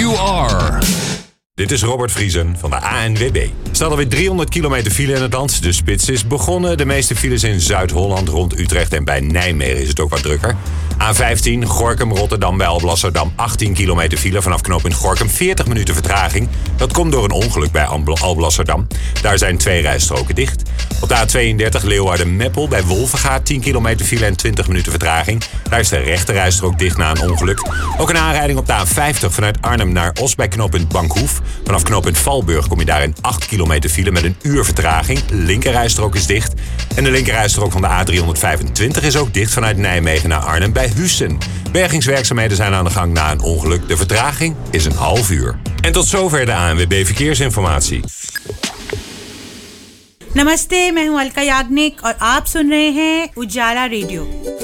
you are. Dit is Robert Vriesen van de ANWB. Er staat alweer 300 kilometer file in het land. De spits is begonnen. De meeste files in Zuid-Holland, rond Utrecht en bij Nijmegen is het ook wat drukker. A15 Gorinchem-Rotterdam bij Alblasserdam 18 kilometer file. Vanaf knooppunt Gorinchem 40 minuten vertraging. Dat komt door een ongeluk bij Alblasserdam. Daar zijn 2 rijstroken dicht. Op de A32 Leeuwarden-Meppel bij Wolvenga 10 kilometer file en 20 minuten vertraging. Daar is de rechte rijstrook dicht na een ongeluk. Ook een aanrijding op de A50 vanuit Arnhem naar Os bij knooppunt Bankhoef. Vanaf knooppunt Valburg kom je daar in 8 kilometer file met een uur vertraging. De linkerrijstrook is dicht. En de linkerrijstrook van de A325 is ook dicht vanuit Nijmegen naar Arnhem bij Hussen. Bergingswerkzaamheden zijn aan de gang na een ongeluk. De vertraging is een half uur. En tot zover de ANWB Verkeersinformatie. नमस्ते, मैं हूं अलका याग्निक और आप सुन रहे हैं उजाला रेडियो।